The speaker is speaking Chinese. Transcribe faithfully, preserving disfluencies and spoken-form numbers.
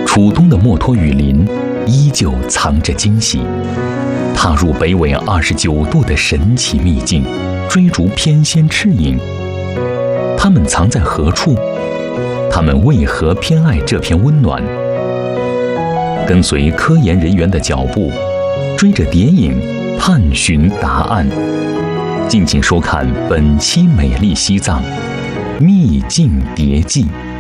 楚东的墨脱雨林依旧藏着惊喜。踏入北纬二十九度的神奇秘境，追逐翩跹赤影。它们藏在何处？它们为何偏爱这片温暖？跟随科研人员的脚步，追着谍影，探寻答案。敬请收看本期《美丽西藏秘境谍记》。